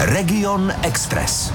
Region Express.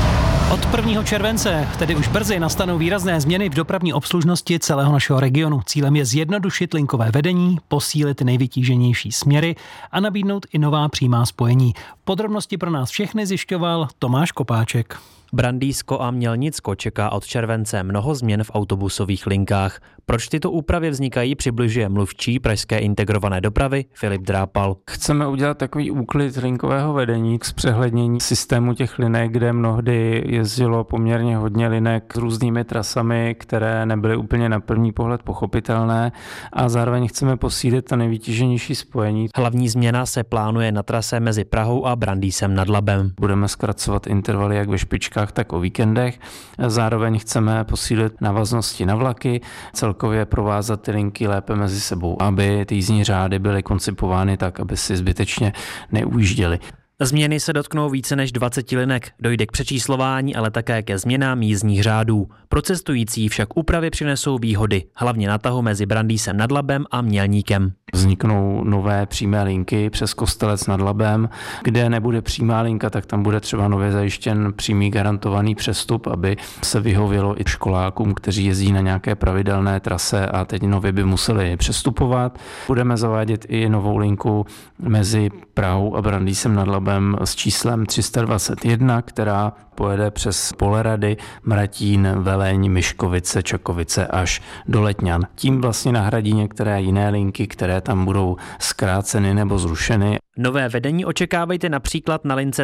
Od 1. července, tedy už brzy, nastanou výrazné změny v dopravní obslužnosti celého našeho regionu. Cílem je zjednodušit linkové vedení, posílit nejvytíženější směry a nabídnout i nová přímá spojení. Podrobnosti pro nás všechny zjišťoval Tomáš Kopáček. Brandýsko a Mělnicko čeká od července mnoho změn v autobusových linkách. Proč tyto úpravy vznikají, přibližuje mluvčí pražské integrované dopravy Filip Drápal. Chceme udělat takový úklid linkového vedení k zpřehlednění systému těch linek, kde mnohdy jezdilo poměrně hodně linek s různými trasami, které nebyly úplně na první pohled pochopitelné, a zároveň chceme posílit ta nejvytíženější spojení. Hlavní změna se plánuje na trase mezi Prahou a Brandýsem nad Labem. Budeme zkracovat intervaly jak ve špičkách, tak o víkendech. Zároveň chceme posílit návaznosti na vlaky, celkově provázat ty linky lépe mezi sebou, aby ty jízdní řády byly koncipovány tak, aby si zbytečně neujížděly. Změny se dotknou více než 20 linek. Dojde k přečíslování, ale také ke změnám jízdních řádů. Pro cestující však úpravy přinesou výhody, hlavně na tahu mezi Brandýsem nad Labem a Mělníkem. Vzniknou nové přímé linky přes Kostelec nad Labem, kde nebude přímá linka, tak tam bude třeba nově zajištěn přímý garantovaný přestup, aby se vyhovělo i školákům, kteří jezdí na nějaké pravidelné trase a teď nově by museli přestupovat. Budeme zavádět i novou linku mezi Prahou a Brandýsem nad Labem s číslem 321, která pojede přes Polerady, Mratín, Veleň, Miškovice, Čakovice až do Letňan. Tím vlastně nahradí některé jiné linky, které tam budou zkráceny nebo zrušeny. Nové vedení očekávejte například na lince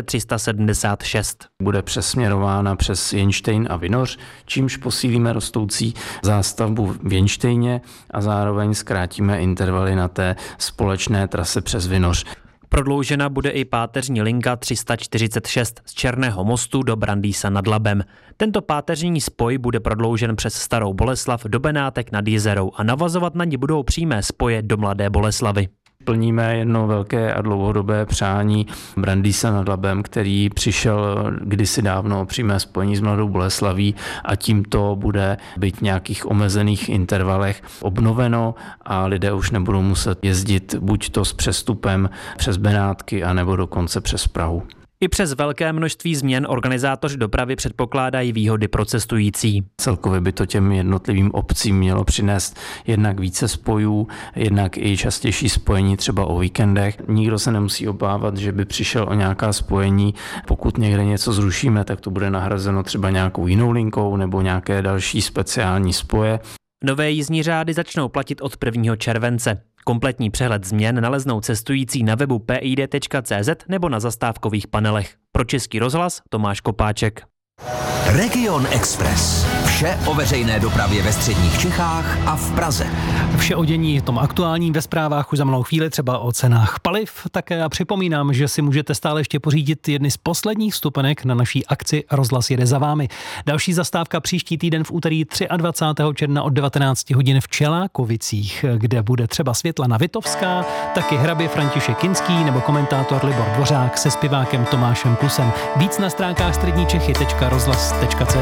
376. Bude přesměrována přes Jenštejn a Vinoř, čímž posílíme rostoucí zástavbu v Jenštejně a zároveň zkrátíme intervaly na té společné trase přes Vinoř. Prodloužena bude i páteřní linka 346 z Černého mostu do Brandýsa nad Labem. Tento páteřní spoj bude prodloužen přes Starou Boleslav do Benátek nad Jizerou a navazovat na ní budou přímé spoje do Mladé Boleslavi. Plníme jedno velké a dlouhodobé přání Brandýsa nad Labem, který přišel kdysi dávno o přímé spojení s Mladou Boleslaví a tímto bude být v nějakých omezených intervalech obnoveno a lidé už nebudou muset jezdit buď to s přestupem přes Benátky, anebo dokonce přes Prahu. I přes velké množství změn organizátoři dopravy předpokládají výhody pro cestující. Celkově by to těm jednotlivým obcím mělo přinést jednak více spojů, jednak i častější spojení třeba o víkendech. Nikdo se nemusí obávat, že by přišel o nějaká spojení. Pokud někde něco zrušíme, tak to bude nahrazeno třeba nějakou jinou linkou nebo nějaké další speciální spoje. Nové jízdní řády začnou platit od 1. července. Kompletní přehled změn naleznou cestující na webu pid.cz nebo na zastávkových panelech. Pro Český rozhlas Tomáš Kopáček. Region Express. Vše o veřejné dopravě ve středních Čechách a v Praze. Vše o dění tom aktuálním ve zprávách už za malou chvíli, třeba o cenách paliv. Také a připomínám, že si můžete stále ještě pořídit jedny z posledních vstupenek na naší akci Rozhlas jede za vámi. Další zastávka příští týden v úterý 23. června od 19 hodin v Čelákovicích, kde bude třeba Světlana Vitovská, taky hrabě František Kinský nebo komentátor Libor Dvořák se zpěvákem Tomášem Klusem. Víc na stránkách středníčechy.rozhlas.cz.